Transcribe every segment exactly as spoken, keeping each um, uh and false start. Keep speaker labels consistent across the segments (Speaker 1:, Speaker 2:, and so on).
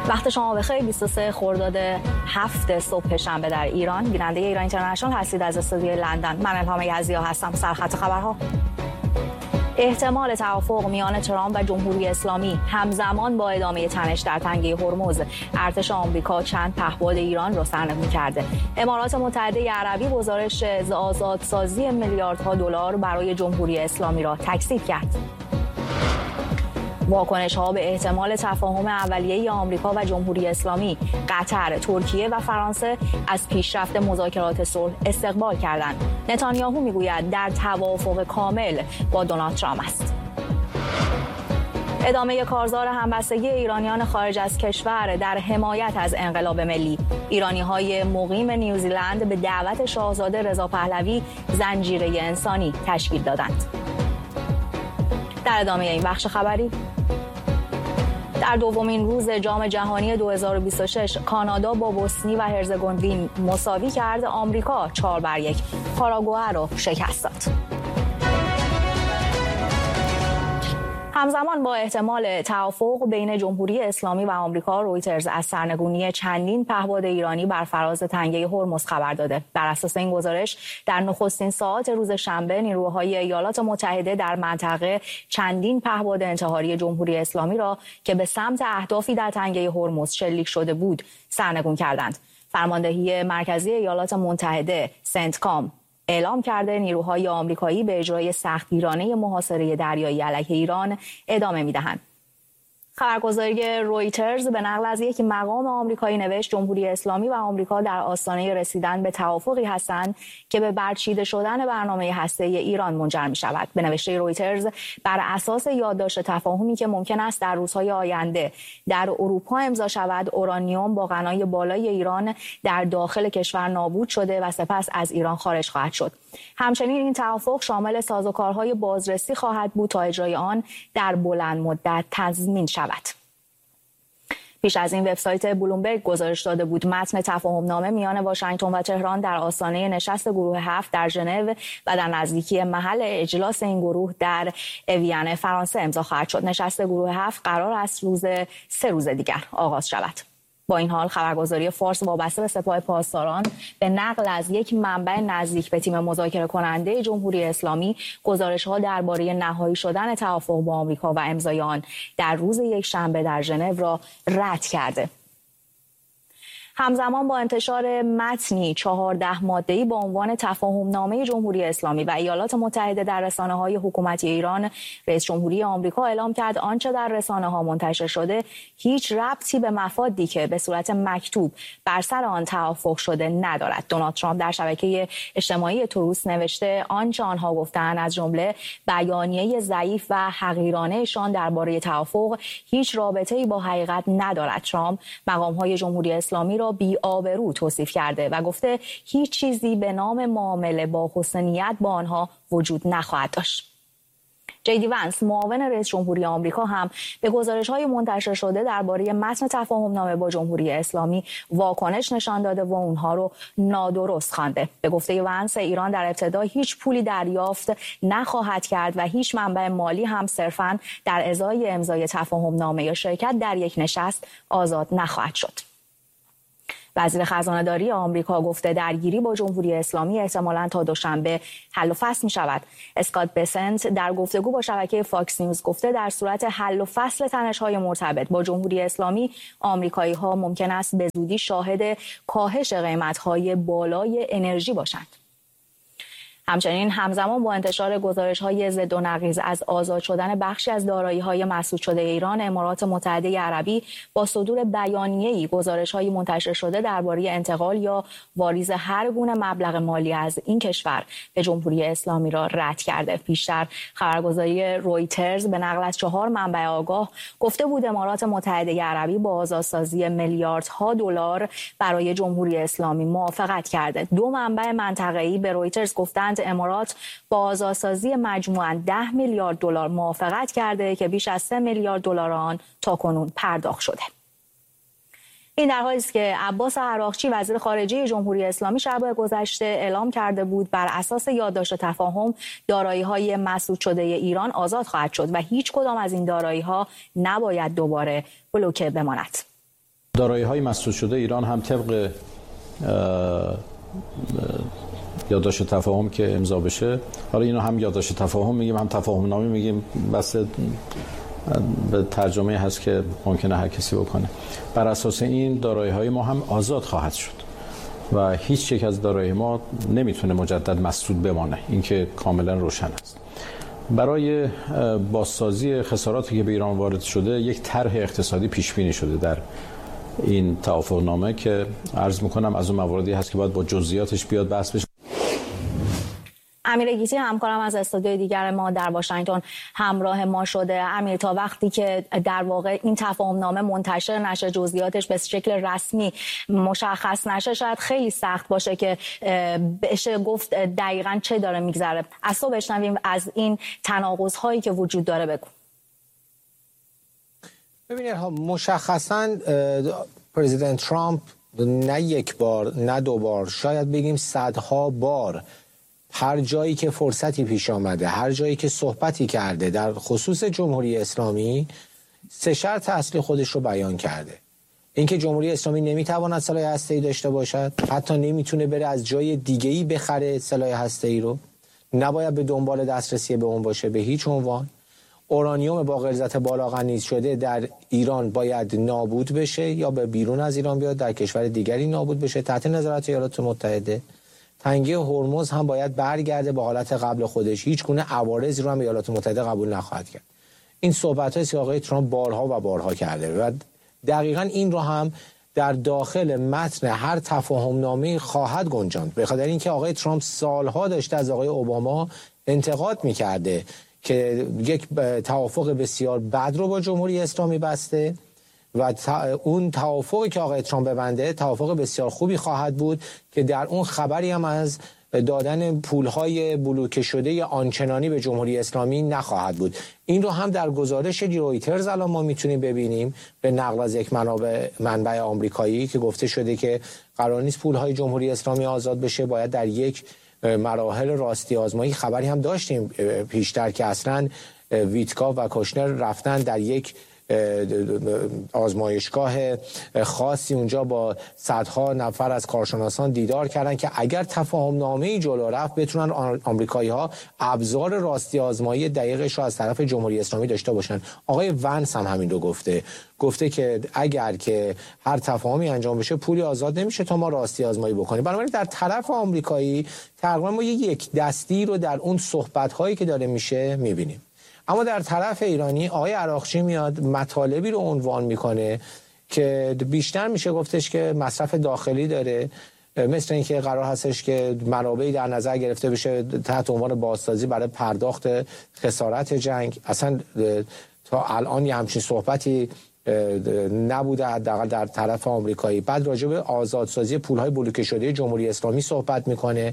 Speaker 1: وقت شما بخیر. بیست و سه خرداد هفت صبح شنبه در ایران. بیننده ایران اینترنشنال هستید از استودیوی لندن. من الهام یزدیا هستم. سرخط خبرها: احتمال توافق میان ترامپ و جمهوری اسلامی همزمان با ادامه تنش در تنگه هرمز. ارتش آمریکا چند پهپاد ایران را سرنگون کرده. امارات متحده عربی گزارش آزادسازی میلیاردها دلار برای جمهوری اسلامی را تکذیب کرد. واکنش‌ها به احتمال تفاهم اولیه آمریکا و جمهوری اسلامی. قطر، ترکیه و فرانسه از پیشرفت مذاکرات صلح استقبال کردند. نتانیاهو میگوید در توافق کامل با دونالد ترامپ است. ادامه کارزار همبستگی ایرانیان خارج از کشور در حمایت از انقلاب ملی. ایرانی‌های مقیم نیوزیلند به دعوت شاهزاده رضا پهلوی زنجیره انسانی تشکیل دادند. در ادامه این بخش خبری: در دومین روز جام جهانی دو هزار و بیست و شش کانادا با بوسنی و هرزگوین مساوی کرد. آمریکا چهار بر یک پاراگوئه را شکست داد. همزمان با احتمال توافق بین جمهوری اسلامی و آمریکا، رویترز از سرنگونی چندین پهپاد ایرانی بر فراز تنگه هرمز خبر داده. بر اساس این گزارش در نخستین ساعات روز شنبه نیروهای ایالات متحده در منطقه چندین پهپاد انتحاری جمهوری اسلامی را که به سمت اهدافی در تنگه هرمز شلیک شده بود سرنگون کردند. فرماندهی مرکزی ایالات متحده سنتکام اعلام کرده نیروهای آمریکایی به اجرای سختگیرانه محاصره دریایی علیه ایران ادامه می‌دهند. خبرگزاری رویترز به نقل از یک مقام آمریکایی نوشت جمهوری اسلامی و آمریکا در آستانه رسیدن به توافقی هستند که به برچیده شدن برنامه هسته‌ای ایران منجر می‌شود. به نوشته رویترز بر اساس یادداشت تفاهمی که ممکن است در روزهای آینده در اروپا امضا شود، اورانیوم با غنای بالای ایران در داخل کشور نابود شده و سپس از ایران خارج خواهد شد. همچنین این توافق شامل سازوکارهای بازرسی خواهد بود تا اجرای آن در بلند مدت تضمین شود. پیش از این وبسایت بلومبرگ گزارش داده بود متن تفاهمنامه میان واشنگتن و تهران در آستانه نشست گروه هفت در ژنو و در نزدیکی محل اجلاس این گروه در اوین فرانسه امضا خواهد شد. نشست گروه هفت قرار است روز سه روز دیگر آغاز شود. با این حال خبرگزاری فارس وابسته به سپاه پاسداران به نقل از یک منبع نزدیک به تیم مذاکره کننده جمهوری اسلامی گزارش‌ها درباره نهایی شدن توافق با آمریکا و امضای آن در روز یکشنبه در ژنو را رد کرده. همزمان با انتشار متنی چهارده ماده‌ای با عنوان تفاهمنامه جمهوری اسلامی و ایالات متحده در رسانه‌های حکومتی ایران، رئیس جمهوری آمریکا اعلام کرد آنچه در رسانه‌ها منتشر شده هیچ ربطی به مفادی که به صورت مکتوب بر سر آن توافق شده ندارد. دونالد ترامپ در شبکه اجتماعی تروس نوشته آنچه آنها گفتند از جمله بیانیه ضعیف و حقیرانه‌شان درباره توافق هیچ رابطه‌ای با حقیقت ندارد. ترامپ مقام‌های جمهوری اسلامی را بی آبرو توصیف کرده و گفته هیچ چیزی به نام معامله با حسن نیت با آنها وجود نخواهد داشت. جی دی ونس معاون رئیس جمهوری آمریکا هم به گزارش‌های منتشر شده درباره متن تفاهمنامه با جمهوری اسلامی واکنش نشان داده و اونها رو نادرست خوانده. به گفته ونس ایران در ابتدا هیچ پولی دریافت نخواهد کرد و هیچ منبع مالی هم صرفاً در ازای امضای تفاهمنامه یا شرکت در یک نشست آزاد نخواهد شد. وزیر خزانه‌داری آمریکا گفته درگیری با جمهوری اسلامی احتمالاً تا دوشنبه حل و فصل می شود. اسکات بسنت در گفتگو با شبکه فاکس نیوز گفته در صورت حل و فصل تنش‌های مرتبط با جمهوری اسلامی، آمریکایی‌ها ممکن است به زودی شاهد کاهش قیمت‌های بالای انرژی باشند. همچنین همزمان با انتشار گزارش‌های ضد و نقیض از آزاد شدن بخشی از دارایی‌های مسدود شده ایران، امارات متحده عربی با صدور بیانیه‌ای گزارش‌های منتشر شده درباره انتقال یا واریز هر گونه مبلغ مالی از این کشور به جمهوری اسلامی را رد کرده. پیشتر خبرگزاری رویترز به نقل از چهار منبع آگاه گفته بود امارات متحده عربی با آزادسازی میلیاردها دلار برای جمهوری اسلامی موافقت کرده. دو منبع منطقه‌ای به رویترز گفتند امارات با آزادسازی مجموعاً ده میلیارد دلار موافقت کرده که بیش از سه میلیارد دلار آن تاکنون پرداخت شده. این در حالی است که عباس عراقچی وزیر خارجه جمهوری اسلامی شب گذشته اعلام کرده بود بر اساس یادداشت تفاهم دارایی‌های مسدود شده ایران آزاد خواهد شد و هیچ کدام از این دارایی‌ها نباید دوباره بلوکه بماند.
Speaker 2: دارایی‌های مسدود شده ایران هم طبق یادداشت تفاهم که امضا بشه، حالا اینو هم یادداشت تفاهم میگیم هم تفاهم نامه میگیم، بس به ترجمه هست که ممکنه هر کسی بکنه. بر اساس این دارایی‌های ما هم آزاد خواهد شد و هیچ یک از دارایی ما نمیتونه مجدد مسدود بمانه، این که کاملا روشن است. برای بازسازی خساراتی که به ایران وارد شده یک طرح اقتصادی پیش بینی شده در این توافقنامه که عرض میکنم از اون مواردی هست که باید با جزئیاتش بیاد بحث بشه.
Speaker 1: امیر گیتی همکارم از استودیوی دیگر ما در واشنگتن همراه ما شده. امیر، تا وقتی که در واقع این تفاهمنامه منتشر نشه، جزئیاتش به شکل رسمی مشخص نشه، شاید خیلی سخت باشه که بشه گفت دقیقاً چه داره میگذره. از تو بشنویم از این تناقض‌هایی که وجود داره بگو.
Speaker 3: ببینید ها، مشخصاً پرزیدنت ترامپ نه یک بار نه دو بار، شاید بگیم صدها بار، هر جایی که فرصتی پیش آمده، هر جایی که صحبتی کرده در خصوص جمهوری اسلامی، سه شرط اصلی خودش رو بیان کرده. اینکه جمهوری اسلامی نمیتواند سلاح هسته‌ای داشته باشد، حتی نمیتونه بره از جای دیگه‌ای بخره سلاح هسته‌ای رو، نباید به دنبال دسترسی به اون باشه به هیچ عنوان. اورانیوم با غلظت بالا غنی شده در ایران باید نابود بشه یا به بیرون از ایران بیاد در کشور دیگری نابود بشه تحت نظارت ایالات متحده. تنگه هرمز هم باید برگرده به حالت قبل خودش، هیچ گونه عوارضی رو هم ایالات متحده قبول نخواهد کرد. این صحبت‌های آقای ترامپ بارها و بارها کرده و دقیقاً این رو هم در داخل متن هر تفاهمنامه خواهد گنجاند، به خاطر اینکه آقای ترامپ سالها داشته از آقای اوباما انتقاد می‌کرده که یک توافق بسیار بد رو با جمهوری اسلامی بسته و اون توافقی که آقای ترامپ ببنده توافق بسیار خوبی خواهد بود که در اون خبری هم از دادن پولهای بلوکه شده آنچنانی به جمهوری اسلامی نخواهد بود. این رو هم در گزارش رویترز الان ما میتونیم ببینیم به نقل از یک منابع منبع آمریکایی که گفته شده که قرار نیست پولهای جمهوری اسلامی آزاد بشه، باید در یک مراحل راستی آزمایی. خبری هم داشتیم پیشتر که اصلا ویتکا و کوشنر رفتن در یک آزمایشگاه خاصی اونجا با صدها نفر از کارشناسان دیدار کردن که اگر تفاهم نامه‌ای جلو رفت بتونن آمریکایی‌ها ابزار راستی آزمایی دقیقش رو از طرف جمهوری اسلامی داشته باشن. آقای ونس هم همین رو گفته گفته که اگر که هر تفاهمی انجام بشه پولی آزاد نمیشه تا ما راستی آزمایی بکنیم. بنابراین در طرف آمریکایی تقریبا ما یک دستی رو در اون صحبت‌هایی که داره میشه می‌بینیم. اما در طرف ایرانی آقای عراقچی میاد مطالبی رو عنوان میکنه که بیشتر میشه گفتش که مصرف داخلی داره، مثل اینکه قرار هستش که منابعی در نظر گرفته بشه تحت عنوان بازسازی برای پرداخت خسارت جنگ. اصلا تا الان یه همچین صحبتی نبوده حداقل در طرف آمریکایی. بعد راجع به آزادسازی پولهای بلوکه شده جمهوری اسلامی صحبت میکنه.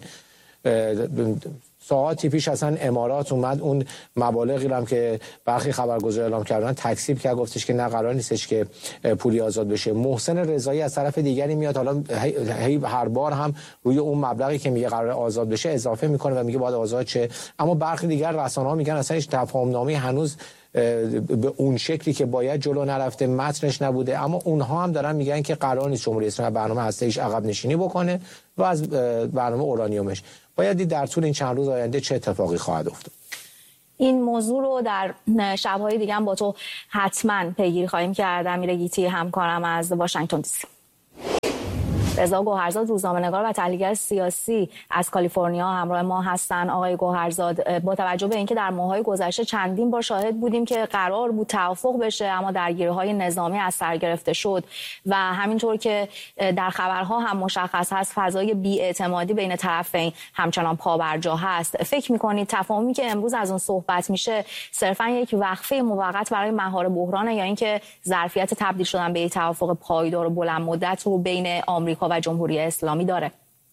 Speaker 3: ساعتی پیش اصلا امارات اومد اون مبالغی هم که برخی خبرگزاران اعلام کردن تکذیب کرد، گفتش که نه قرار نیستش که پولی آزاد بشه. محسن رضایی از طرف دیگری میاد حالا هی هر بار هم روی اون مبلغی که میگه قرار آزاد بشه اضافه میکنه و میگه باید آزاد شه. اما برخی دیگر رسانه‌ها میگن اصلا هیچ تفاهمنامه‌ای هنوز به اون شکلی که باید جلو نرفته، متنش نبوده. اما اونها هم دارن میگن که قرار نیست جمهوری اسلامی برنامه هسته‌ایش عقب نشینی بکنه و از برنامه اورانیومش. باید دید در طول این چند روز آینده چه اتفاقی خواهد افتاد.
Speaker 1: این موضوع رو در شب‌های دیگه هم با تو حتما پیگیری خواهیم کرد. امیر گیتی همکارم از واشنگتن دی سی. رضا گوهرزاد روزنامه‌نگار و تحلیلگر سیاسی از کالیفرنیا همراه ما هستن. آقای گوهرزاد، با توجه به اینکه در ماه‌های گذشته چندین بار شاهد بودیم که قرار بود توافق بشه اما درگیری‌های نظامی از سر گرفته شد و همینطور که در خبرها هم مشخص هست فضای بی‌اعتمادی بین طرفین همچنان پابرجا هست، فکر می‌کنید تفاهمی که امروز از اون صحبت میشه صرفاً یک وقفه موقت برای مهار بحران یا اینکه ظرفیت تبدیل شدن به یک توافق پایدار و بلند مدت رو بین آمریکا و جمهوری اسلامی داره؟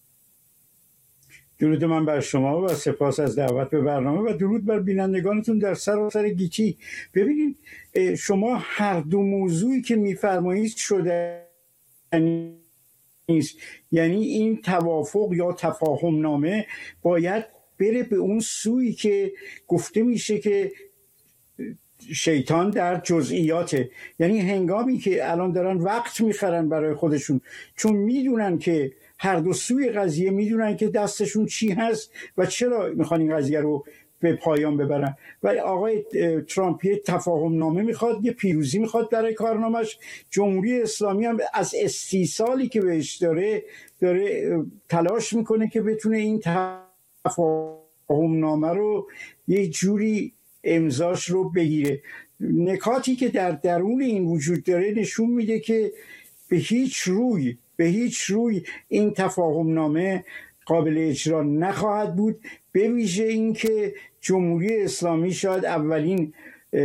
Speaker 4: درود من بر شما و سپاس از دعوت به برنامه و درود بر بینندگانتون در سراسر گیتی. ببینید شما هر دو موضوعی که میفرمایید شده نیست، یعنی این توافق یا تفاهم نامه باید بره به اون سویی که گفته میشه که شیطان در جزئیاته. یعنی هنگامی که الان دارن وقت میخرن برای خودشون، چون میدونن که هر دو سوی قضیه میدونن که دستشون چی هست و چرا میخوان این قضیه رو به پایان ببرن. و آقای ترامپ یه تفاهم نامه میخواد، یه پیروزی میخواد برای کارنامش. جمهوری اسلامی هم از استیصالی که بهش داره داره تلاش میکنه که بتونه این تفاهم نامه رو یه جوری امضاش رو بگیره. نکاتی که در درون این وجود داره نشون میده که به هیچ روی به هیچ روی این تفاهم نامه قابل اجرا نخواهد بود، به ویژه این که جمهوری اسلامی شاید اولین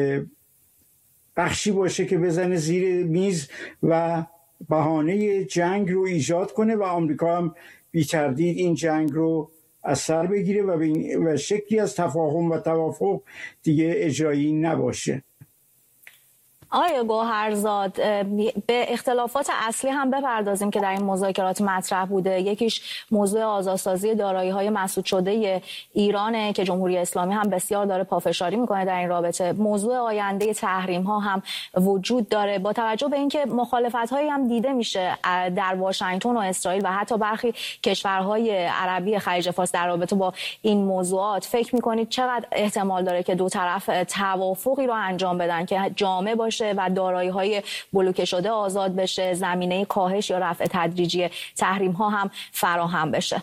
Speaker 4: بخشی باشه که بزنه زیر میز و بهانه جنگ رو ایجاد کنه و آمریکا هم بی تردید این جنگ رو از سر بگیره و به شکلی از تفاهم و توافق دیگه اجرایی نباشه.
Speaker 1: آقای گوهرزاد، به اختلافات اصلی هم بپردازیم که در این مذاکرات مطرح بوده. یکیش موضوع آزادسازی دارایی‌های مسدود شده ایرانه که جمهوری اسلامی هم بسیار داره پافشاری میکنه در این رابطه. موضوع آینده تحریم‌ها هم وجود داره. با توجه به اینکه مخالفت‌هایی هم دیده میشه در واشنگتن و اسرائیل و حتی برخی کشورهای عربی خلیج فارس در رابطه با این موضوعات، فکر میکنید چقدر احتمال داره که دو طرف توافقی رو انجام بدن که جامع باشه و دارایی‌های بلوکه شده آزاد بشه، زمینه کاهش یا رفع تدریجی تحریم‌ها هم فراهم بشه؟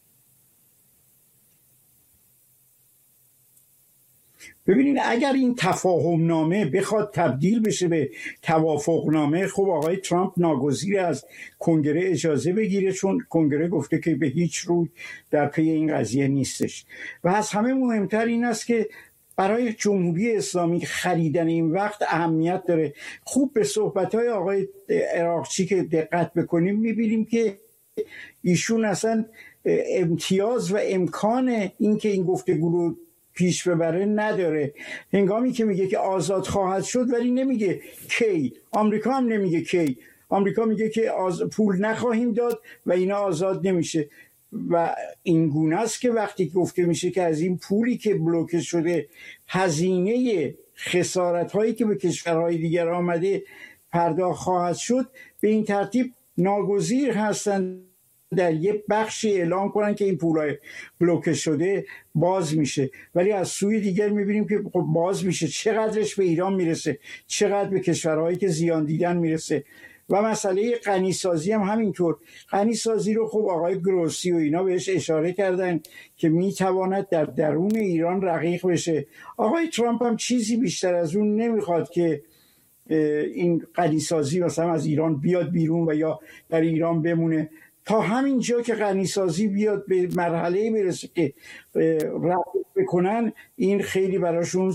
Speaker 4: ببینید، اگر این تفاهم نامه بخواد تبدیل بشه به توافق نامه، خب آقای ترامپ ناگزیر از کنگره اجازه بگیره، چون کنگره گفته که به هیچ روی در پی این قضیه نیستش. و از همه مهمتر این است که برای جمهوری اسلامی خریدن این وقت اهمیت داره. خوب به صحبت‌های آقای عراقچی که دقت بکنیم می‌بینیم که ایشون اصلا امتیاز و امکان این که این گفتگو رو پیش ببره نداره. هنگامی که میگه که آزاد خواهد شد ولی نمیگه کی. آمریکا هم نمیگه کی. آمریکا میگه که آز... پول نخواهیم داد و اینا آزاد نمیشه. و این گونه است که وقتی گفته میشه که از این پولی که بلوکه شده هزینه خسارت هایی که به کشورهای دیگر آمده پرداخت خواهد شد، به این ترتیب ناگزیر هستند در یک بخشی اعلام کنن که این پولای بلوکه شده باز میشه. ولی از سوی دیگر میبینیم که باز میشه، چقدرش به ایران میرسه، چقدر به کشورهایی که زیان دیدن میرسه. و مسئله غنیسازی هم همینطور. غنیسازی رو خب آقای گروسی و اینا بهش اشاره کردن که میتواند در درون ایران رقیق بشه. آقای ترامپ هم چیزی بیشتر از اون نمیخواد که این غنیسازی مثلا از ایران بیاد بیرون و یا در ایران بمونه. تا همین جا که غنیسازی بیاد به مرحله برسه که رقیق بکنن، این خیلی براشون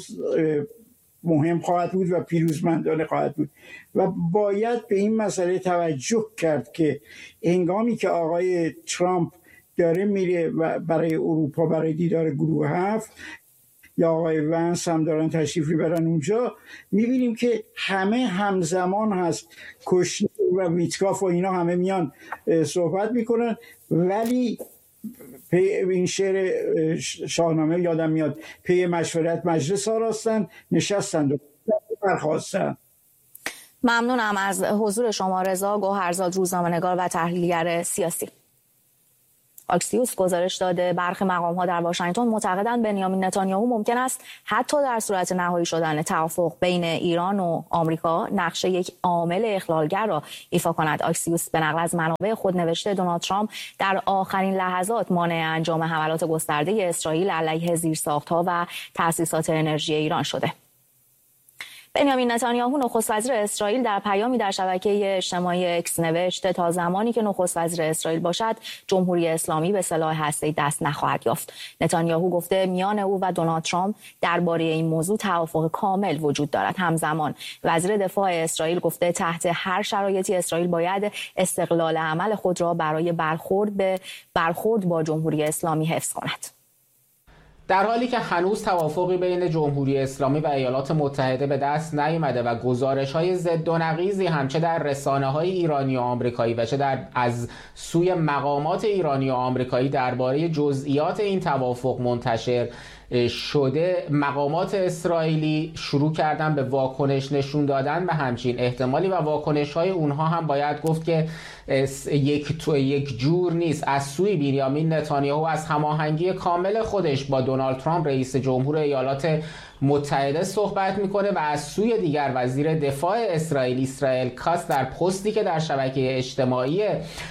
Speaker 4: مهم خواهد بود و پیروزمندانه خواهد بود. و باید به این مسئله توجه کرد که هنگامی که آقای ترامپ داره میره و برای اروپا برای دیدار گروه هفت یا آقای ونس هم دارن تشریف میبرن اونجا، میبینیم که همه همزمان هست. کشنر و ویتکاف و اینا همه میان صحبت میکنن، ولی این شعر شاهنامه یادم میاد، پی مشورت مجلس آراستن، نشستند و برخاستن.
Speaker 1: ممنونم از حضور شما رضا گوهرزاد، روزنامه‌نگار و تحلیلگر سیاسی. آکسیوس گزارش داده برخی مقام‌ها در واشنگتن معتقدند بنیامین نتانیاهو ممکن است حتی در صورت نهایی شدن توافق بین ایران و آمریکا نقش یک عامل اخلالگر را ایفا کند. آکسیوس به نقل از منابع خود نوشته دونالد ترامپ در آخرین لحظات مانع انجام حملات گسترده اسرائیل علیه زیرساخت‌ها و تأسیسات انرژی ایران شده. بنیامین نتانیاهو نخست وزیر اسرائیل در پیامی در شبکه اجتماعی اکس نوشته تا زمانی که نخست وزیر اسرائیل باشد جمهوری اسلامی به سلاح هسته‌ای دست نخواهد یافت. نتانیاهو گفته میان او و دونالد ترامپ درباره این موضوع توافق کامل وجود دارد. همزمان وزیر دفاع اسرائیل گفته تحت هر شرایطی اسرائیل باید استقلال عمل خود را برای برخورد به برخورد با جمهوری اسلامی حفظ کند.
Speaker 5: در حالی که هنوز توافقی بین جمهوری اسلامی و ایالات متحده به دست نیامده و گزارش‌های ضد و نقیضی هم چه در رسانه‌های ایرانی و آمریکایی و چه در از سوی مقامات ایرانی و آمریکایی درباره جزئیات این توافق منتشر شده، مقامات اسرائیلی شروع کردن به واکنش نشون دادن به همچین احتمالی و واکنش های اونها هم باید گفت که یک تو یک جور نیست. از سوی بنیامین نتانیاهو از هماهنگی کامل خودش با دونالد ترامپ رئیس جمهور ایالات متحده صحبت میکنه و از سوی دیگر وزیر دفاع اسرائیل اسرائیل کاتز در پستی که در شبکه اجتماعی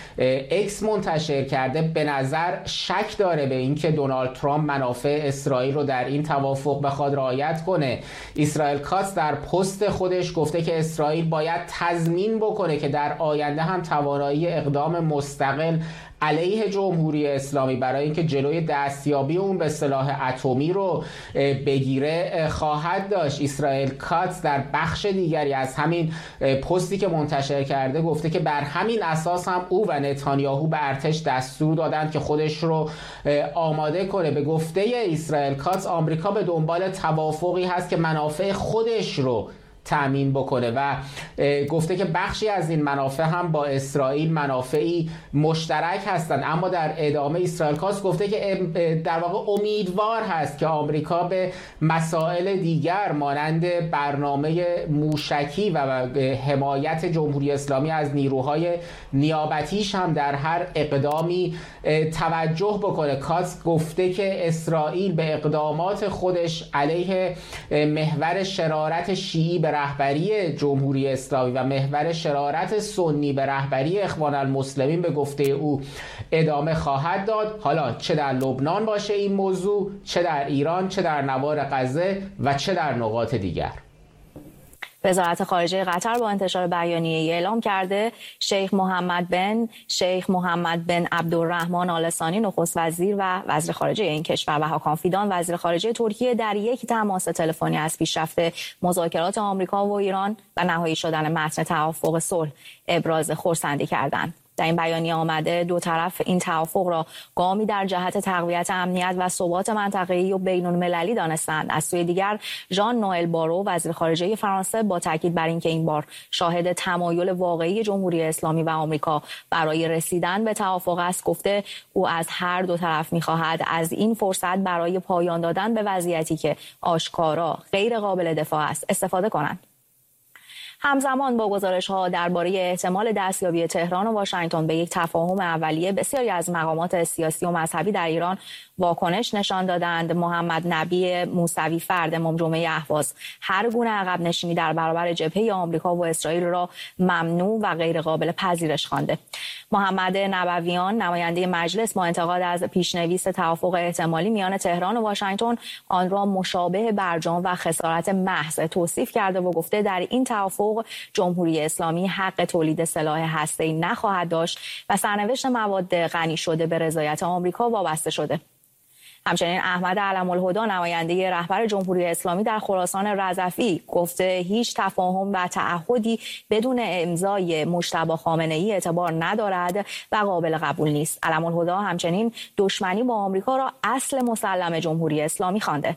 Speaker 5: اکس منتشر کرده به نظر شک داره به اینکه دونالد ترامپ منافع اسرائیل رو در این توافق بخواد رعایت کنه. اسرائیل کاتز در پست خودش گفته که اسرائیل باید تضمین بکنه که در آینده هم توانایی اقدام مستقل علیه جمهوری اسلامی برای اینکه جلوی دستیابی اون به سلاح اتمی رو بگیره خواهد داشت. اسرائیل کاتز در بخش دیگری از همین پستی که منتشر کرده گفته که بر همین اساس هم او و نتانیاهو به ارتش دستور دادند که خودش رو آماده کنه. به گفته اسرائیل کاتز آمریکا به دنبال توافقی هست که منافع خودش رو تأمین بکنه و گفته که بخشی از این منافع هم با اسرائیل منافعی مشترک هستند، اما در ادامه اسرائیل کاتز گفته که در واقع امیدوار هست که آمریکا به مسائل دیگر مانند برنامه موشکی و حمایت جمهوری اسلامی از نیروهای نیابتیش هم در هر اقدامی توجه بکنه. کاتز گفته که اسرائیل به اقدامات خودش علیه محور شرارت شیعی به رهبری جمهوری اسلامی و محور شرارت سنی به رهبری اخوان المسلمین به گفته او ادامه خواهد داد، حالا چه در لبنان باشه این موضوع، چه در ایران، چه در نوار غزه و چه در نقاط دیگر.
Speaker 1: وزارت خارجه قطر با انتشار بیانیه‌ای اعلام کرده شیخ محمد بن شیخ محمد بن عبدالرحمن آل ثانی نخست وزیر و وزیر خارجه این کشور و حاکان فیدان وزیر خارجه ترکیه در یک تماس تلفنی از پیشرفت مذاکرات آمریکا و ایران و نهایی شدن متن توافق صلح ابراز خرسندی کردند. در این بیانیه آمده دو طرف این توافق را گامی در جهت تقویت امنیت و ثبات منطقه‌ای و بین‌المللی دانستند. از سوی دیگر ژان نوئل بارو وزیر خارجه فرانسه با تاکید بر اینکه این بار شاهد تمایل واقعی جمهوری اسلامی و آمریکا برای رسیدن به توافق است، گفته او از هر دو طرف می‌خواهد از این فرصت برای پایان دادن به وضعیتی که آشکارا غیر قابل دفاع است استفاده کنند. همزمان با گزارش‌ها درباره احتمال دستیابی تهران و واشنگتن به یک تفاهم اولیه، بسیاری از مقامات سیاسی و مذهبی در ایران واکنش نشان دادند. محمد نبی موسوی فرد امام جمعه اهواز هر گونه عقب نشینی در برابر جبهه آمریکا و اسرائیل را ممنوع و غیر قابل پذیرش خوانده. محمد نبویان نماینده مجلس با انتقاد از پیشنویس توافق احتمالی میان تهران و واشنگتن آن را مشابه برجام و خسارت محض توصیف کرده و گفته در این توافق جمهوری اسلامی حق تولید سلاح هسته‌ای نخواهد داشت و سرنوشت مواد غنی شده به رضایت آمریکا وابسته شده. همچنین احمد علم‌الهدی نماینده رهبر جمهوری اسلامی در خراسان رضفی گفته هیچ تفاهم و تعهدی بدون امضای مجتبی خامنه‌ای اعتبار ندارد و قابل قبول نیست. علم‌الهدی همچنین دشمنی با آمریکا را اصل مسلم جمهوری اسلامی خوانده.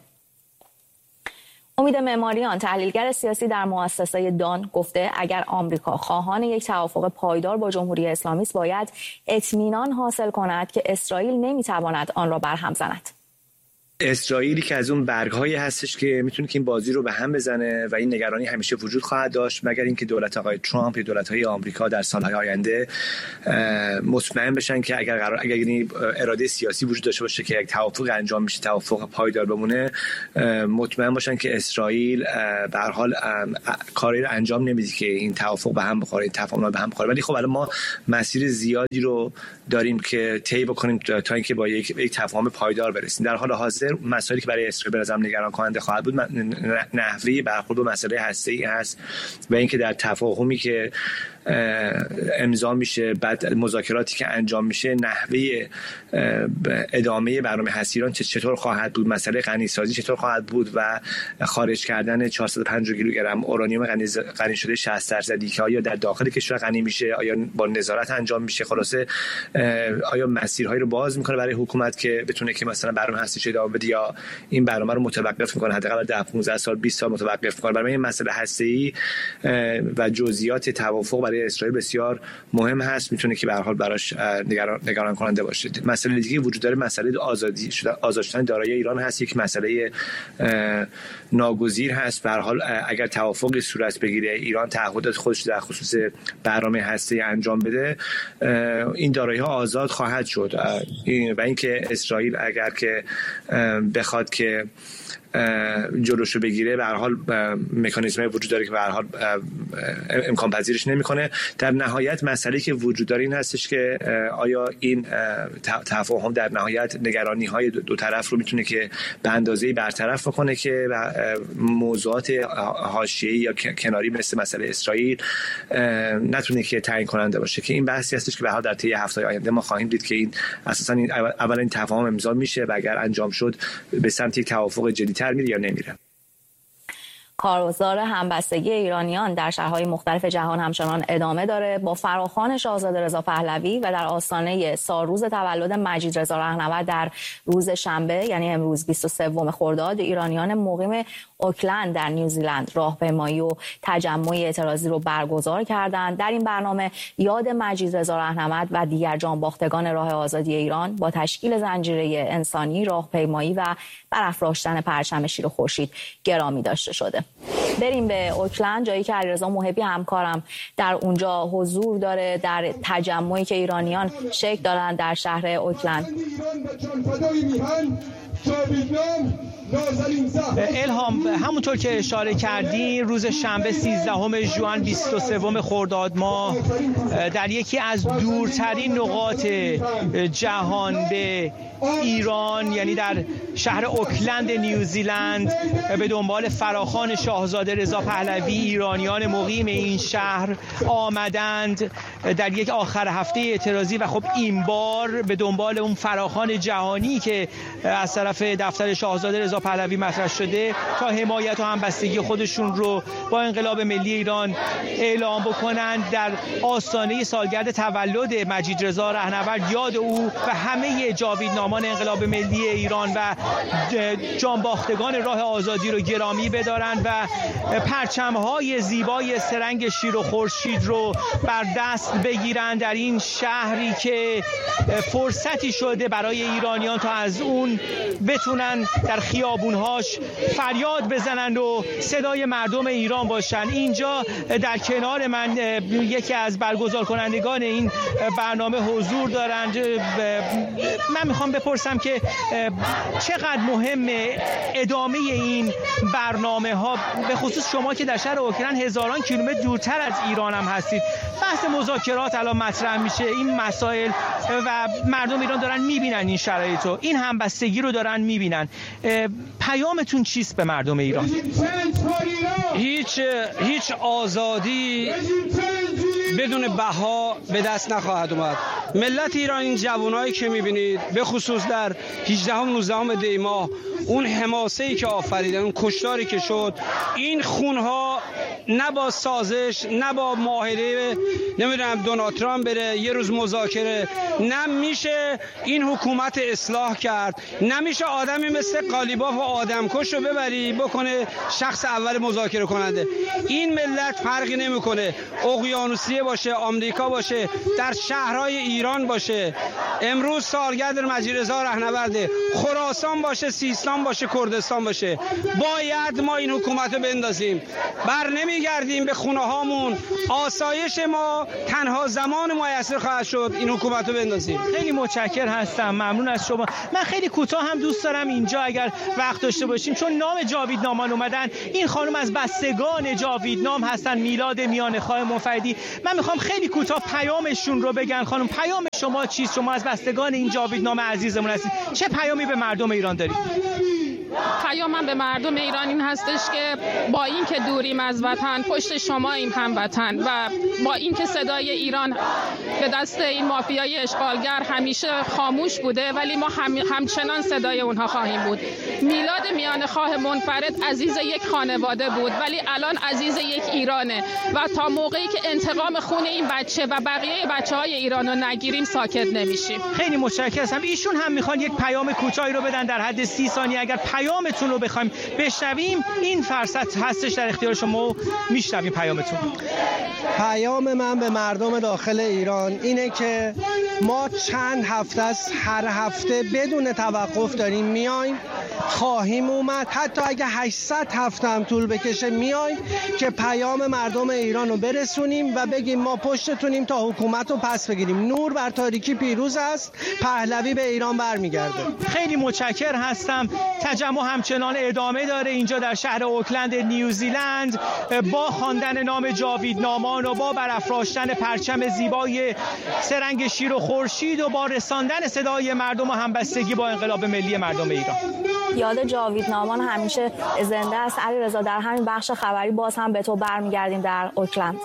Speaker 1: امید معماریان تحلیلگر سیاسی در مؤسسه دان گفته اگر آمریکا خواهان یک توافق پایدار با جمهوری اسلامی است باید اطمینان حاصل کند که اسرائیل نمیتواند آن را برهم زند.
Speaker 6: اسرائیلی که از اون برگ‌هایی هستش که میتونه که این بازی رو به هم بزنه و این نگرانی همیشه وجود خواهد داشت مگر اینکه دولت آقای ترامپ یا دولت‌های آمریکا در سال‌های آینده مطمئن بشن که اگر قرار اگر این اراده سیاسی وجود داشته باشه که یک توافق انجام میشه، توافق پایدار بمونه، مطمئن باشن که اسرائیل به هر حال کاری رو انجام نمیده که این توافق به هم بخوره، این تفاهم به هم بخوره. ولی خب الان ما مسیر زیادی رو داریم که طی بکنیم تا اینکه با یک یک تفاهم پایدار برسیم. در حال حاضر مسائلی که برای اسرائیل به نظرم نگران کننده خواهد بود نحوه برخورد با مسئله هسته‌ای هست و اینکه در تفاهمی که امضا میشه بعد مذاکراتی که انجام میشه نحوه ادامه برنامه هسته ایران چطور خواهد بود، مسئله غنیسازی چطور خواهد بود و خارج کردن چهارصد و پنجاه کیلوگرم اورانیوم غنی شده شصت درصدی که آیا در داخل کشور غنی میشه، آیا با نظارت انجام میشه، خلاصه آیا مسیرهایی رو باز میکنه برای حکومت که بتونه که مثلا برنامه هسته‌ای ادامه بده یا این برنامه رو متوقف میکنه، حداقل ده پانزده سال بیست سال متوقف میکنه. برای این مسئله هسته‌ای و جزئیات توافق برای برای اسرائیل بسیار مهم هست، میتونه که به هر حال براش نگران نگران کننده باشه. مسئله دیگه وجود داره، مسئله آزادی آزاد شدن دارایی ایران هست، یک مسئله ناگزیر هست. به هر حال اگر توافقی صورت بگیره، ایران تعهدات خودش در خصوص برنامه هسته‌ای انجام بده، این دارایی ها آزاد خواهد شد و اینکه اسرائیل اگر که بخواد که جلوشو بگیره، به هر حال مکانیزمی وجود داره که به هر حال امکان پذیرش نمیکنه. در نهایت مسئله که وجود داره این هستش که آیا این تفاهم در نهایت نگرانی های دو طرف رو میتونه که به اندازه‌ای برطرف بکنه که موضوعات حاشیه‌ای یا کناری مثل مسئله اسرائیل نتونه که تعیین کننده باشه، که این بحثی هستش که به هر حال در طی هفته‌های آینده ما خواهیم دید که این اساساً این اولا این تفاهم امضا میشه و اگر انجام شد به سمت یک توافق جدی‌تر میره یا نمیره.
Speaker 1: کارگزار همبستگی ایرانیان در شهرهای مختلف جهان همچنان ادامه داره. با فراخوان شاهزاده رضا پهلوی و در آستانه سالروز تولد مجید رضا رهنورد در روز شنبه یعنی امروز بیست و سوم خرداد، ایرانیان مقیم اوکلند در نیوزیلند راهپیمایی و تجمع اعتراضی رو برگزار کردند. در این برنامه یاد مجید رضا رهنورد و دیگر جانباختگان راه آزادی ایران با تشکیل زنجیره انسانی، راهپیمایی و برافراشتن پرچم شیر و خورشید گرامی داشته شده. بریم به اوکلند، جایی که علیرضا محبی همکارم در اونجا حضور داره در تجمعی که ایرانیان شکل دارن در شهر اوکلند.
Speaker 7: الهام، همونطور که اشاره کردی، روز شنبه سیزدهم ژوئن بیست و سوم خرداد ماه در یکی از دورترین نقاط جهان به ایران، یعنی در شهر اوکلند نیوزیلند، به دنبال فراخوان شاهزاده رضا پهلوی ایرانیان مقیم این شهر آمدند در یک آخر هفته اعتراضی و خب این بار به دنبال اون فراخوان جهانی که از طرف دفتر شاهزاده رضا پهلوی مطرح شده تا حمایت و همبستگی خودشون رو با انقلاب ملی ایران اعلام بکنند. در آستانه سالگرد تولد مجید رضا رهنورد یاد او و همه جاویدنامان انقلاب ملی ایران و جانباختگان راه آزادی رو گرامی بدارند و پرچم‌های زیبای سرنگ شیر و خورشید رو بر دست بگیرند در این شهری که فرصتی شده برای ایرانیان تا از اون بتونن در خیابونهاش فریاد بزنند و صدای مردم ایران باشن. اینجا در کنار من یکی از برگزار کنندگان این برنامه حضور دارند. من میخوام بپرسم که چقدر مهمه ادامه این برنامه ها، به خصوص شما که در شهر اوکراین هزاران کیلومتر دورتر از ایران هم هستید. بحث مذاکرات الان مطرح میشه، این مسائل و مردم ایران دارن میبینن این شرایطو، این همبستگی رو دارن میبینن. پیامتون چیست به مردم ایران؟
Speaker 8: هیچ هیچ آزادی بدون بها به دست نخواهد اومد. ملت ایران، این جوانایی که میبینید به خصوص در هجدهم نوزدهم دی ماه، اون حماسه‌ای که آفریدن، اون کشتاری که شد، این خونها نه با سازش نه با معاهده نمیدونم دونالد ترامپ بره یه روز مذاکره، نه میشه این حکومت اصلاح کرد، نمیشه آدمی مثل قالیباف و آدمکش رو ببری بکنه شخص اول مذاکره کننده. این ملت فرقی نمیکنه اقیانوسیه باشه، آمریکا باشه، در شهرهای ایران باشه. امروز سالگرد مجید رضا رهنورد، خراسان باشه، سیستان باشه، کردستان باشه، باید ما این حکومت رو بندازیم. بر نمیگردیم به خونه هامون. آسایش ما تنها زمان میسر خواهد شد این حکومت رو بندازیم.
Speaker 7: خیلی متشکر هستم، ممنون از شما. من خیلی کوتاه هم دوست دارم اینجا اگر وقت داشته باشیم، چون نام جاویدنامان اومدن، این خانم از بستگان جاویدنام هستن، میلاد میانخواه منفردی. من میخوام خیلی کوتاه پیامشون رو بگن. خانم، پیام شما چیست؟ شما از بستگان این جاویدنام عزیزمون هستید، چه پیامی به مردم ایران دارید؟
Speaker 9: پیامم به مردم ایران این هستش که با این که دوریم از وطن، پشت شماییم هم وطن، و با این که صدای ایران به دست این مافیای اشغالگر همیشه خاموش بوده، ولی ما هم همچنان صدای اونها خواهیم بود. میلاد میانخواه منفرد عزیز یک خانواده بود، ولی الان عزیز یک ایرانه و تا موقعی که انتقام خون این بچه و بقیه بچه‌های ایران رو نگیریم ساکت نمیشیم.
Speaker 7: خیلی متشکرم. ایشون هم میخوان یک پیام کوتاهی رو بدن در حد سی ثانیه. اگر پیامتون پیامتون رو بخوایم بشنویم، این فرصت هستش در اختیار شما. میشنویم پیامتون.
Speaker 8: پیام من به مردم داخل ایران اینه که ما چند هفته است هر هفته بدون توقف داریم میایم، خواهیم اومد، حتی اگه هشتصد هفته هم طول بکشه میایم که پیام مردم ایران رو برسونیم و بگیم ما پشتتونیم تا حکومت رو پس بگیریم. نور بر تاریکی پیروز است، پهلوی به ایران برمیگرده.
Speaker 7: خیلی متشکر هستم. تجمع همچنان ادامه داره اینجا در شهر اوکلند نیوزیلند، با خواندن نام جاویدنامان و با برافراشتن پرچم زیبای سرنگ شیر و خورشید و با رساندن صدای مردم و همبستگی با انقلاب ملی مردم ایران.
Speaker 1: یاد جاویدنامان همیشه زنده است. علیرضا، در همین بخش خبری باز هم به تو برمیگردیم در اوکلند.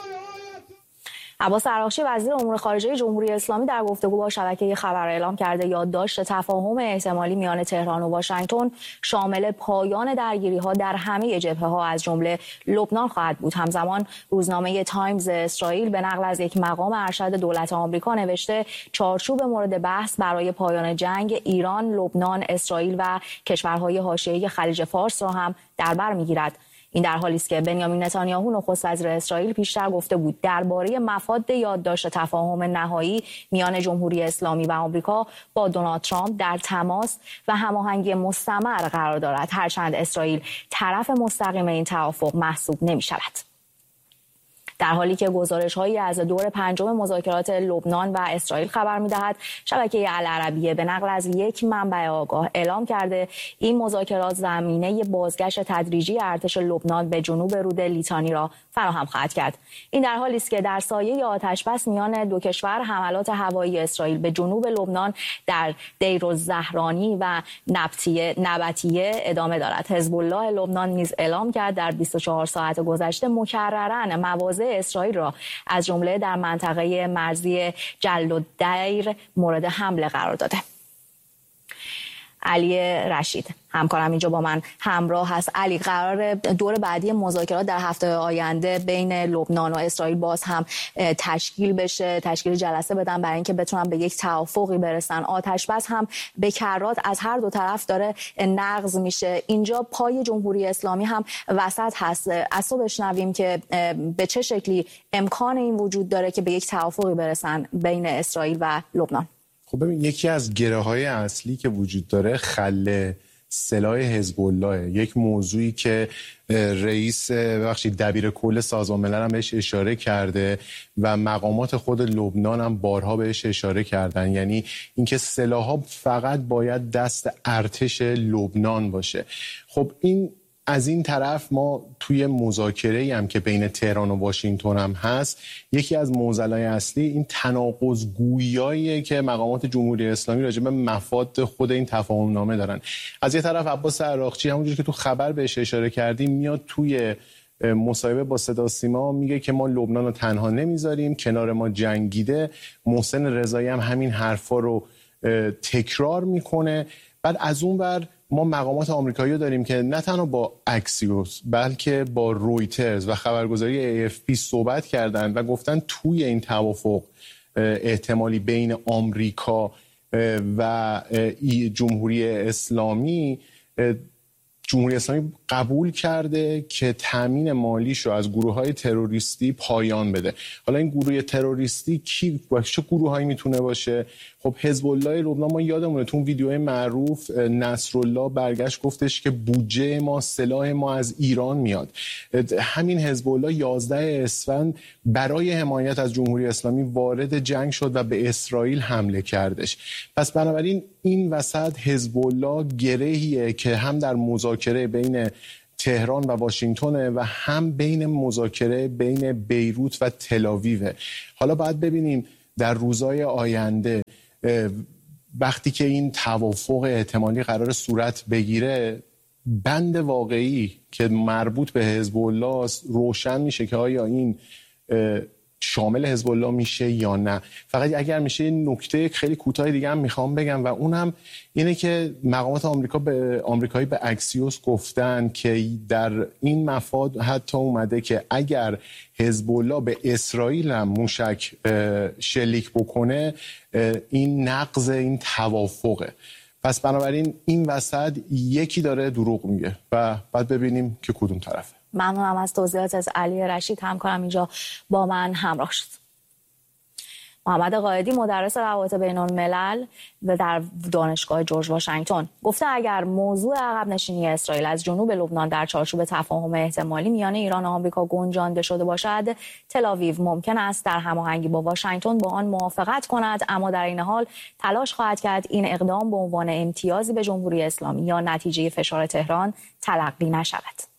Speaker 1: عباس عراقچی وزیر امور خارجه جمهوری اسلامی در گفتگو با شبکه خبر اعلام کرده یادداشت تفاهم احتمالی میان تهران و واشنگتن شامل پایان درگیری‌ها در همه جبهه‌ها از جمله لبنان خواهد بود. همزمان روزنامه تایمز اسرائیل به نقل از یک مقام ارشد دولت آمریکا نوشته چارچوب مورد بحث برای پایان جنگ ایران، لبنان، اسرائیل و کشورهای حاشیه‌ای خلیج فارس را هم در بر می‌گیرد. این در حالی است که بنیامین نتانیاهو نخست وزیر اسرائیل پیشتر گفته بود درباره مفاد یادداشت تفاهم نهایی میان جمهوری اسلامی و آمریکا با دونالد ترامپ در تماس و هماهنگی مستمر قرار دارد، هرچند اسرائیل طرف مستقیم این توافق محسوب نمی شود. در حالی که گزارش‌هایی از دور پنجم مذاکرات لبنان و اسرائیل خبر می‌دهد، شبکه العربیه به نقل از یک منبع آگاه اعلام کرده این مذاکرات زمینه بازگشت تدریجی ارتش لبنان به جنوب رود لیتانی را فراهم خواهد کرد. این در حالی است که در سایه آتش‌بس میان دو کشور حملات هوایی اسرائیل به جنوب لبنان در دیرالزهرانی و نبطیه نبطیه ادامه دارد. حزب الله لبنان نیز اعلام کرد در بیست و چهار ساعت گذشته مکرراً مواضع اسرائیل را از جمله در منطقه مرزی جلال‌الدیر مورد حمله قرار داده. علی رشید همکارم اینجا با من همراه هست. علی، قرار دور بعدی مذاکرات در هفته آینده بین لبنان و اسرائیل باز هم تشکیل بشه، تشکیل جلسه بدن برای اینکه بتونن به یک توافقی برسن. آتش بس هم به کرات از هر دو طرف داره نقض میشه. اینجا پای جمهوری اسلامی هم وسط هست. از تو بشنویم که به چه شکلی امکان این وجود داره که به یک توافقی برسن بین اسرائیل و لبنان.
Speaker 10: خب ببین، یکی از گره‌های اصلی که وجود داره خل سلاح حزب الله، یک موضوعی که رئیس بخشی دبیر کل سازمان ملل هم بهش اشاره کرده و مقامات خود لبنان هم بارها بهش اشاره کردن، یعنی اینکه سلاح‌ها فقط باید دست ارتش لبنان باشه. خب این از این طرف ما توی مذاکره‌ای هم که بین تهران و واشنگتن هم هست، یکی از معضلای اصلی این تناقض‌گوییه که مقامات جمهوری اسلامی راجع به مفاد خود این تفاهم نامه دارن. از یه طرف عباس عراقچی همونجوری که تو خبر بهش اشاره کردیم میاد توی مصاحبه با صدا سیما میگه که ما لبنان رو تنها نمیذاریم، کنار ما جنگیده. محسن رضایی هم همین حرفا رو تکرار میکنه. بعد از اون ور ما مقامات آمریکایی داریم که نه تنها با اکسیوس بلکه با رویترز و خبرگزاری ای اف پی صحبت کردن و گفتن توی این توافق احتمالی بین آمریکا و جمهوری اسلامی، جمهوری اسلامی قبول کرده که تامین مالیش رو از گروه‌های تروریستی پایان بده. حالا این گروه تروریستی کی چه گروه‌هایی میتونه باشه؟ خب حزب الله لبنان، ما یادمونه تو اون ویدیوهای معروف نصرالله برگشت گفتش که بودجه ما، سلاح ما از ایران میاد. همین حزب الله یازده اسفند برای حمایت از جمهوری اسلامی وارد جنگ شد و به اسرائیل حمله کردش. پس بنابراین این وسط حزب الله گرهیه که هم در مذاکره بین تهران و واشنگتن و هم بین مذاکره بین بیروت و تل‌آویو. حالا باید ببینیم در روزهای آینده وقتی که این توافق احتمالی قرار صورت بگیره، بند واقعی که مربوط به حزب الله روشن میشه که آیا این شامل حزب الله میشه یا نه. فقط اگر میشه این نکته خیلی کوتاه دیگه هم میخوام بگم و اونم اینه که مقامات آمریکا به آمریکایی به اکسیوس گفتن که در این مفاد حتی اومده که اگر حزب الله به اسرائیل هم موشک شلیک بکنه این نقض این توافقه. پس بنابراین این وسط یکی داره دروغ میگه و بعد ببینیم که کدوم طرفه.
Speaker 1: ممنونم از توضیحات از علی رشید، همکارم اینجا با من همراه شد. محمد قائدی مدرس روابط بین الملل و در دانشگاه جورج واشنگتن گفته اگر موضوع عقب نشینی اسرائیل از جنوب لبنان در چارچوب تفاهم احتمالی میان ایران و آمریکا گنجانده شده باشد، تل‌آویو ممکن است در هماهنگی با واشنگتن با آن موافقت کند، اما در این حال تلاش خواهد کرد این اقدام به عنوان امتیازی به جمهوری اسلامی یا نتیجه فشار تهران تلقی نشود.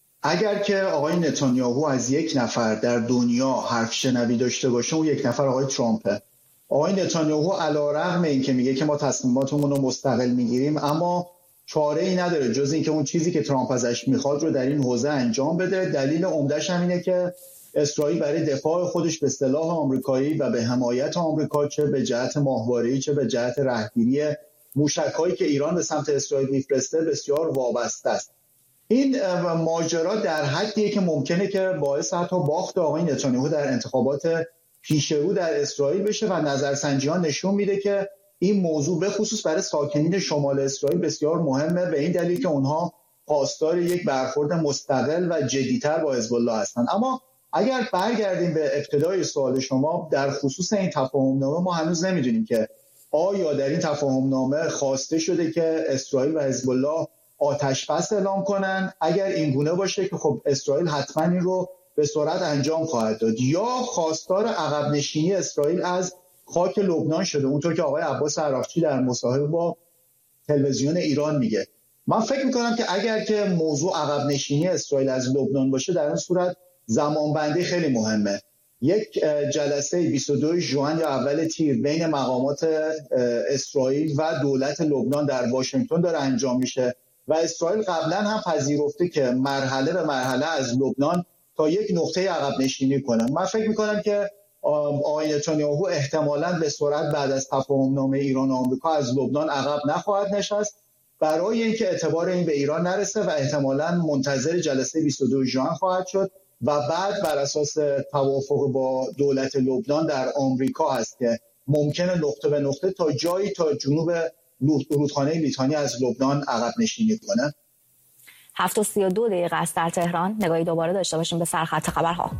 Speaker 11: اگر که آقای نتانیاهو از یک نفر در دنیا حرف شنوی داشته باشه، اون یک نفر آقای ترامپه. آقای نتانیاهو علیرغم اینکه میگه که ما تصمیماتمون رو مستقل میگیریم، اما چاره ای نداره جز اینکه اون چیزی که ترامپ ازش میخواد رو در این حوزه انجام بده. دلیل عمده‌ش هم اینه که اسرائیل برای دفاع خودش به اصطلاح آمریکایی و به حمایت آمریکا، چه به جهت ماهواره‌ای چه به جهت رهگیری موشک‌هایی که ایران به سمت اسرائیل میفرسته، بسیار وابسته است. این ماجرا در حدیه که ممکنه که باعث حتی باخت آقای نتانیاهو در انتخابات پیش رو در اسرائیل بشه و نظرسنجی‌ها نشون میده که این موضوع به خصوص برای ساکنین شمال اسرائیل بسیار مهمه، به این دلیل که اونها خواستار یک برخورد مستقل و جدی‌تر با حزب الله هستند. اما اگر برگردیم به ابتدای سوال شما در خصوص این تفاهم‌نامه، ما هنوز نمیدونیم که آیا در این تفاهم‌نامه خواسته شده که اسرائیل و حزب الله آتش بس اعلام کنن. اگر این گونه باشه که خب اسرائیل حتما این رو به سرعت انجام خواهد داد، یا خواستار عقب نشینی اسرائیل از خاک لبنان شده، اونطور که آقای عباس عراقچی در مصاحبه با تلویزیون ایران میگه. من فکر میکنم که اگر که موضوع عقب نشینی اسرائیل از لبنان باشه، در این صورت زمانبندی خیلی مهمه. یک جلسه بیست و دو ژوئن یا اول تیر بین مقامات اسرائیل و دولت لبنان در واشنگتن داره انجام میشه و اسرائیل قبلا هم پذیرفته که مرحله به مرحله از لبنان تا یک نقطه عقب نشینی کنه. من فکر میکنم که آقای نتانیاهو احتمالاً به سرعت بعد از تفاهم‌نامه ایران و آمریکا از لبنان عقب نخواهد نشست، برای اینکه اعتبار این به ایران نرسه و احتمالاً منتظر جلسه بیست و دو ژوئن خواهد شد و بعد بر اساس توافق با دولت لبنان در آمریکا هست که ممکنه نقطه به نقطه تا جایی تا جنوب رودخانه لیتانی از لبنان عقب نشینی کنه.
Speaker 1: هفت و سی و دو دقیقه است در تهران. نگاهی دوباره داشته باشیم به سرخط خبرها.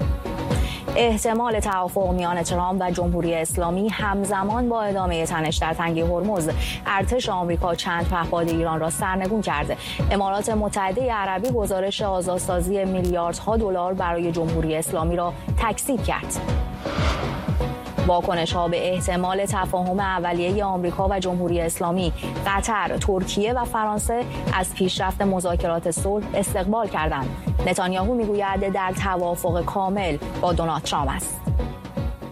Speaker 1: احتمال توافق میان ترامپ و جمهوری اسلامی همزمان با ادامه تنش در تنگه هرمز. ارتش آمریکا چند پهپاد ایران را سرنگون کرده. امارات متحده عربی گزارش آزادسازی میلیاردها دلار برای جمهوری اسلامی را تکذیب کرد. واکنش‌ها به احتمال تفاهم اولیه آمریکا و جمهوری اسلامی. قطر، ترکیه و فرانسه از پیشرفت مذاکرات صلح استقبال کردند. نتانیاهو میگوید در توافق کامل با دونالد ترامپ است.